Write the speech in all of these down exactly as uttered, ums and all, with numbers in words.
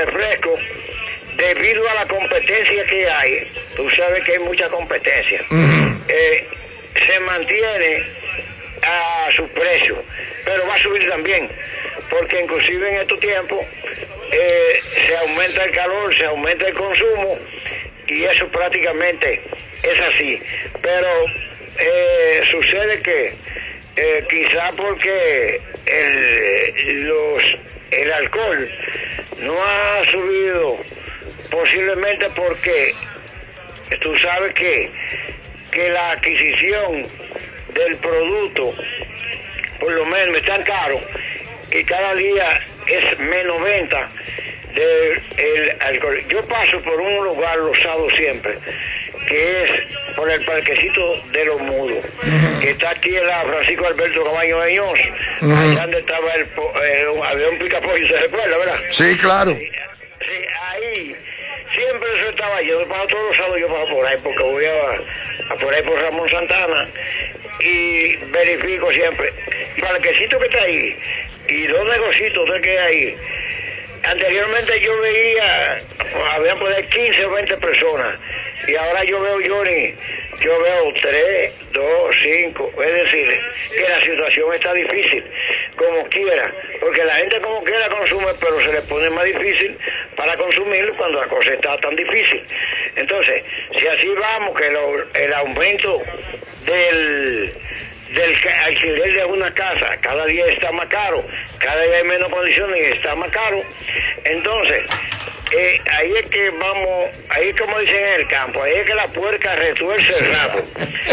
refresco, debido a la competencia que hay, tú sabes que hay mucha competencia, uh-huh. eh, se mantiene a su precio, pero va a subir también, porque inclusive en estos tiempos eh, se aumenta el calor, se aumenta el consumo, y eso prácticamente es así. Pero eh, sucede que eh, quizá porque el, los, el alcohol no ha subido, posiblemente porque tú sabes que, que la adquisición del producto, por lo menos, es tan caro que cada día es menos venta del alcohol. Yo paso por un lugar los sábados siempre, que es por el parquecito de los mudos, uh-huh. que está aquí en la Francisco Alberto Cabaño Añoz, uh-huh. allá donde estaba el, eh, había un picapollo, ¿se recuerda, verdad? Sí, claro. Sí, sí, ahí siempre eso estaba yo, yo paso todos los sábados, yo paso por ahí, porque voy a, a por ahí por Ramón Santana, y verifico siempre. El parquecito que está ahí, y dos negocios que hay ahí, anteriormente yo veía, había por ahí quince o veinte personas, y ahora yo veo, Johnny, yo veo tres, dos, cinco, es decir, que la situación está difícil, como quiera, porque la gente como quiera consume, pero se le pone más difícil para consumir cuando la cosa está tan difícil. Entonces, si así vamos, que lo, el aumento del... del alquiler de una casa cada día está más caro, cada día hay menos condiciones y está más caro, entonces eh, ahí es que vamos, ahí es como dicen en el campo, ahí es que la puerca retuerce el rabo.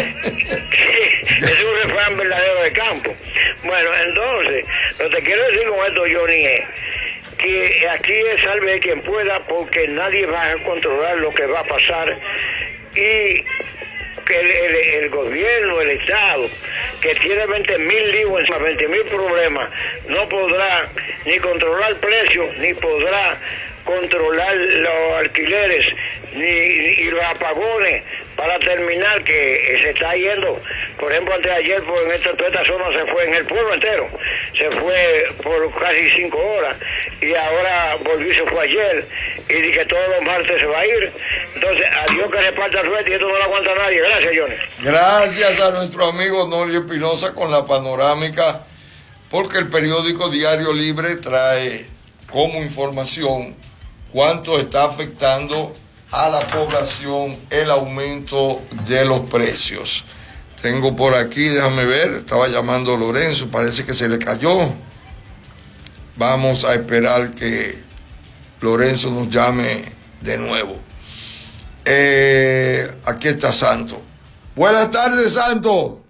Es un refrán verdadero de campo. Bueno, entonces lo que te quiero decir con esto, Johnny, es que aquí es salve quien pueda, porque nadie va a controlar lo que va a pasar, y que el, el, el gobierno, el Estado, que tiene veinte mil líos encima, veinte mil problemas, no podrá ni controlar precios, ni podrá controlar los alquileres, ni, ni y los apagones, para terminar, que se está yendo, por ejemplo, antes de ayer, por en esta, toda esta zona se fue, en el pueblo entero, se fue por casi cinco horas, y ahora volvió y se fue ayer, y di que todos los martes se va a ir. Entonces, a Dios que reparta suerte, y esto no lo aguanta nadie. Gracias, Johnny. Gracias a nuestro amigo Nolio Espinosa con la panorámica, porque el periódico Diario Libre trae como información cuánto está afectando a la población el aumento de los precios. Tengo por aquí, déjame ver, estaba llamando Lorenzo, parece que se le cayó. Vamos a esperar que Lorenzo nos llame de nuevo. Eh, aquí está Santo. Buenas tardes, Santo.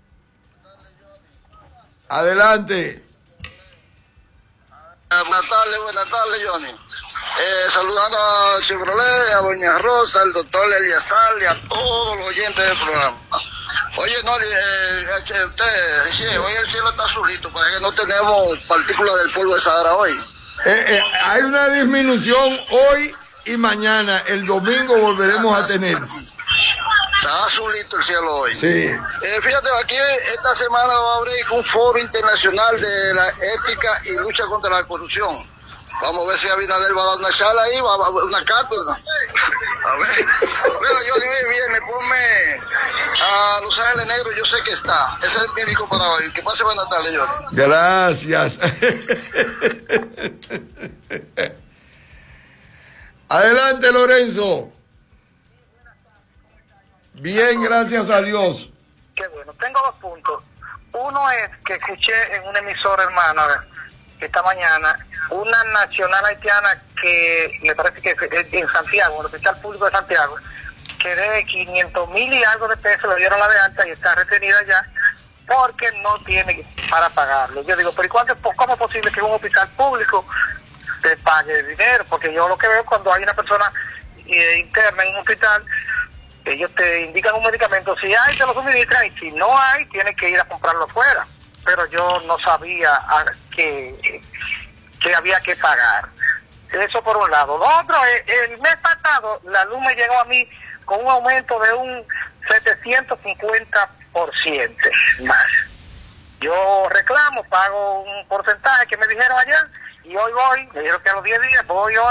Adelante. Buenas tardes, buenas tardes, Johnny. Eh, saludando a Chevrolet, a Doña Rosa, al doctor Eliazar y a todos los oyentes del programa. Oye, no, eh, usted, sí, hoy el cielo está azulito, parece que no tenemos partículas del polvo de Sahara hoy. Eh, eh, hay una disminución hoy y mañana, el domingo volveremos a tener. Está azulito el cielo hoy. Sí. Eh, fíjate, aquí esta semana va a abrir un foro internacional de la ética y lucha contra la corrupción. Vamos a ver si Abinader va a dar una charla ahí, va a dar una cátedra. A ver. Bueno, yo digo, bien, ponme a Los Ángeles Negro, yo sé que está. Ese es el médico para hoy. Que pase buena tarde, yo. Gracias. Adelante, Lorenzo. Bien, gracias a Dios. Qué bueno. Tengo dos puntos. Uno es que escuché en una emisora hermana esta mañana una nacional haitiana que me parece que es en Santiago, en el Hospital Público de Santiago, que de quinientos mil y algo de pesos le dieron la de alta y está retenida ya porque no tiene para pagarlo. Yo digo, pero ¿y cuánto, cómo es posible que un hospital público te pague dinero? Porque yo lo que veo cuando hay una persona eh, interna en un hospital, ellos te indican un medicamento, si hay te lo suministran, y si no hay tienes que ir a comprarlo fuera. Pero yo no sabía que, que había que pagar. Eso por un lado. Lo otro es, el mes pasado la luz me llegó a mí con un aumento de un setecientos cincuenta por ciento más. Yo reclamo, pago un porcentaje que me dijeron allá, y hoy voy, me dijeron que a los diez días voy hoy.